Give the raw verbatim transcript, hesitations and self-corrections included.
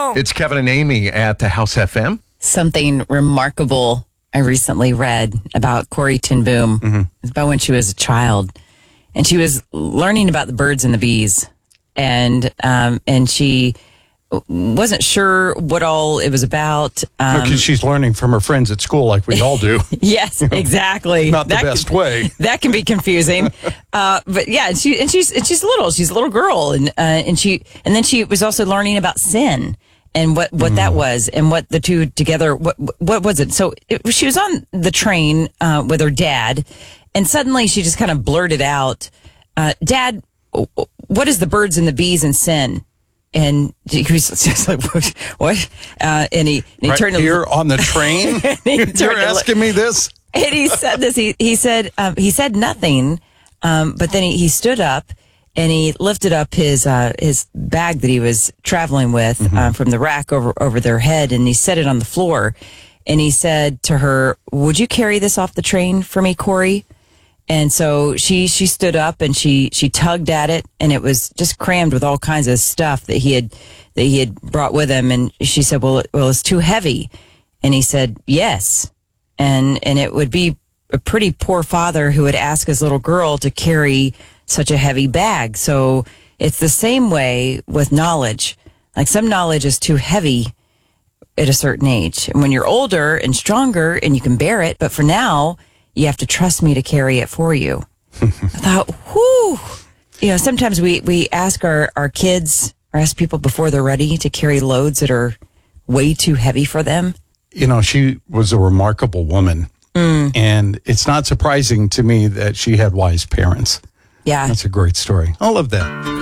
Hello. It's Kevin and Amy at the House F M. Something remarkable I recently read about Corrie ten Boom. Mm-hmm. It's about when she was a child, and she was learning about the birds and the bees, and um, and she wasn't sure what all it was about. Um, Because she's learning from her friends at school, like we all do. Yes, exactly. Not the that best can, way. That can be confusing. uh, but yeah, and she and she's and she's little. She's a little girl, and uh, and she and then she was also learning about sin and what, what mm. that was, and what the two together. What what was it? So it, she was on the train uh, with her dad, and suddenly she just kind of blurted out, uh, "Dad, what is the birds and the bees and sin?" And he was just like, what? Uh, and he, and he right turned here to, on the train. You're asking me this? And he said this. He he said um, he said nothing, um, but then he, he stood up and he lifted up his uh, his bag that he was traveling with mm-hmm. uh, from the rack over over their head, and he set it on the floor. And he said to her, "Would you carry this off the train for me, Corrie?" And so she she stood up and she she tugged at it, and it was just crammed with all kinds of stuff that he had that he had brought with him. And she said, "Well, well, it's too heavy." And he said, "Yes." And and it would be a pretty poor father who would ask his little girl to carry such a heavy bag. So it's the same way with knowledge. Like, some knowledge is too heavy at a certain age, and when you're older and stronger and you can bear it, but for now, you have to trust me to carry it for you. I thought, whew. You know, sometimes we, we ask our, our kids or ask people before they're ready to carry loads that are way too heavy for them. You know, she was a remarkable woman. Mm. And it's not surprising to me that she had wise parents. Yeah. That's a great story. I love that.